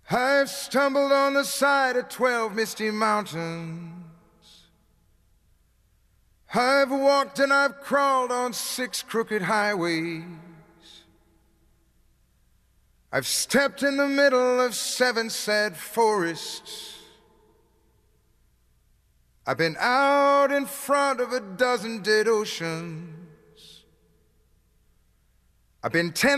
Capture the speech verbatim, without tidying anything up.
I've stumbled on the side of twelve misty mountains. I've walked and I've crawled on six crooked highways. I've stepped in the middle of seven sad forests. I've been out in front of a dozen dead oceans. I've been ten